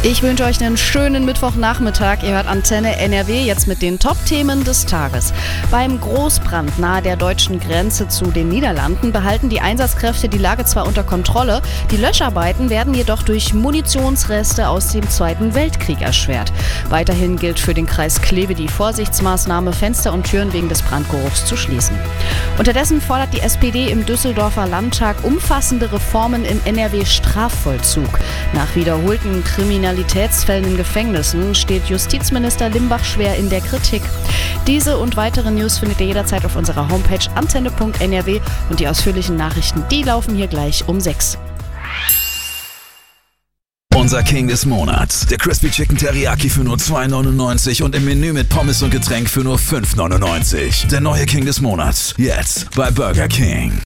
Ich wünsche euch einen schönen Mittwochnachmittag. Ihr hört Antenne NRW jetzt mit den Top-Themen des Tages. Beim Großbrand nahe der deutschen Grenze zu den Niederlanden behalten die Einsatzkräfte die Lage zwar unter Kontrolle, die Löscharbeiten werden jedoch durch Munitionsreste aus dem Zweiten Weltkrieg erschwert. Weiterhin gilt für den Kreis Kleve die Vorsichtsmaßnahme, Fenster und Türen wegen des Brandgeruchs zu schließen. Unterdessen fordert die SPD im Düsseldorfer Landtag umfassende Reformen im NRW-Strafvollzug. Nach wiederholten Kriminalitätsfällen in Gefängnissen steht Justizminister Limbach schwer in der Kritik. Diese und weitere News findet ihr jederzeit auf unserer Homepage antenne.nrw und die ausführlichen Nachrichten, die laufen hier gleich um 6. Unser King des Monats, der Crispy Chicken Teriyaki für nur 2,99 und im Menü mit Pommes und Getränk für nur 5,99. Der neue King des Monats, jetzt bei Burger King.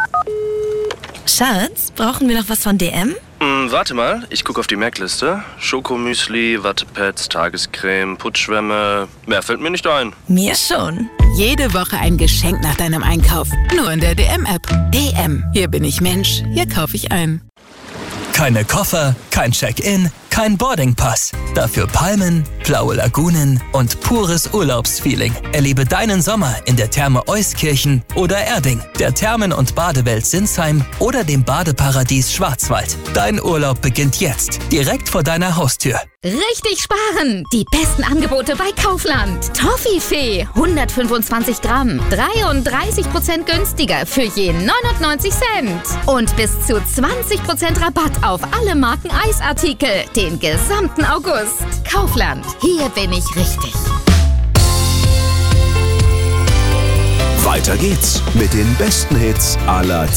Schatz, brauchen wir noch was von DM? Warte mal, ich gucke auf die Merkliste. Schokomüsli, Wattepads, Tagescreme, Putzschwämme. Mehr fällt mir nicht ein. Mir schon. Jede Woche ein Geschenk nach deinem Einkauf. Nur in der DM-App. DM, hier bin ich Mensch, hier kaufe ich ein. Keine Koffer, kein Check-in, kein Boardingpass. Dafür Palmen, blaue Lagunen und pures Urlaubsfeeling. Erlebe deinen Sommer in der Therme Euskirchen oder Erding, der Thermen- und Badewelt Sinsheim oder dem Badeparadies Schwarzwald. Dein Urlaub beginnt jetzt, direkt vor deiner Haustür. Richtig sparen! Die besten Angebote bei Kaufland. Toffifee, 125 Gramm, 33% günstiger für je 99 Cent. Und bis zu 20% Rabatt auf alle Marken Eisartikel, den gesamten August. Kaufland, hier bin ich richtig. Weiter geht's mit den besten Hits aller